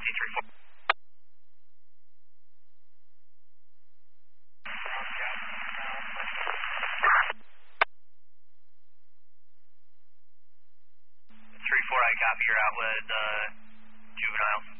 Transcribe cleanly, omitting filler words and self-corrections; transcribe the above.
3-4. 3-4, I copy your out with juveniles.